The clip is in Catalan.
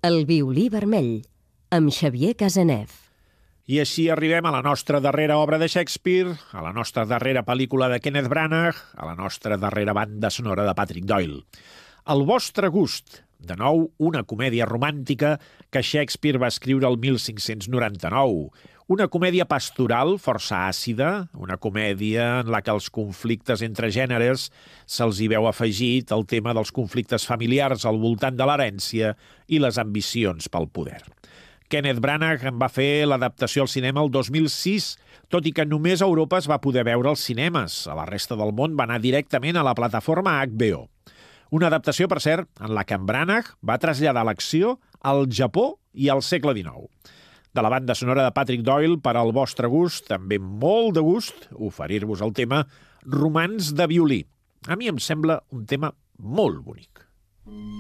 El violí vermell, amb Xavier Casanev. I així arribem a la nostra darrera obra de Shakespeare, a la nostra darrera pel·lícula de Kenneth Branagh, a la nostra darrera banda sonora de Patrick Doyle. El vostre gust, de nou una comèdia romàntica que Shakespeare va escriure el 1599. Una comèdia pastoral força àcida, una comèdia en la que els conflictes entre gèneres se'ls hi veu afegit el tema dels conflictes familiars al voltant de l'herència i les ambicions pel poder. Kenneth Branagh en va fer l'adaptació al cinema el 2006, tot i que només a Europa es va poder veure als cinemes. A la resta del món va anar directament a la plataforma HBO. Una adaptació, per cert, en la que en Branagh va traslladar l'acció al Japó i al segle XIX. De la banda sonora de Patrick Doyle, per al vostre gust, també molt de gust, oferir-vos el tema Romans de violí. A mi em sembla un tema molt bonic.